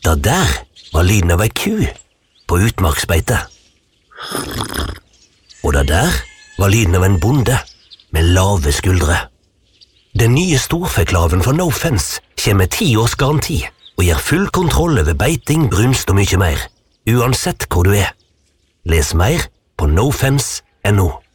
Det der var lyden av ei ku på utmarksbeite. Og det der var lyden av en bonde med lave skuldre. Den nye storfeklaven fra No Fence kommer med 10 års garanti og gir full kontroll over beiting, brunst og mye mer, uansett hvor du er. Les mer på nofence.no.